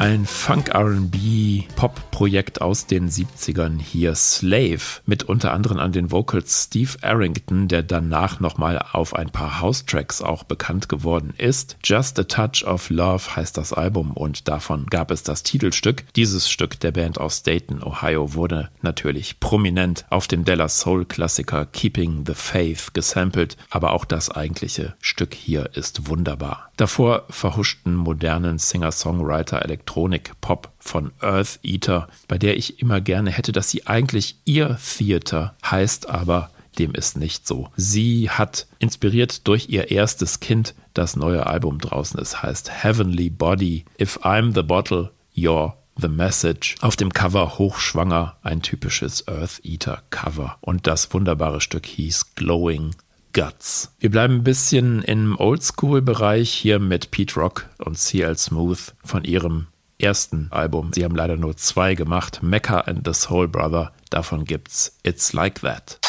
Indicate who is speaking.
Speaker 1: ein Funk-R&B-Pop-Projekt aus den 70ern, hier Slave, mit unter anderem an den Vocals Steve Arrington, der danach nochmal auf ein paar House-Tracks auch bekannt geworden ist. Just a Touch of Love heißt das Album und davon gab es das Titelstück. Dieses Stück der Band aus Dayton, Ohio, wurde natürlich prominent auf dem Della Soul-Klassiker Keeping the Faith gesampelt, aber auch das eigentliche Stück hier ist wunderbar. Davor verhuschten modernen Singer-Songwriter-Elektronik-Pop von Earth Eater, bei der ich immer gerne hätte, dass sie eigentlich Ear Theater heißt, aber dem ist nicht so. Sie hat inspiriert durch ihr erstes Kind das neue Album draußen. Es heißt Heavenly Body, If I'm the Bottle, You're the Message. Auf dem Cover hochschwanger, ein typisches Earth Eater Cover. Und das wunderbare Stück hieß Glowing Guts. Wir bleiben ein bisschen im Oldschool-Bereich hier mit Pete Rock und CL Smooth von ihrem ersten Album. Sie haben leider nur 2 gemacht. Mecca and the Soul Brother. Davon gibt's It's Like That.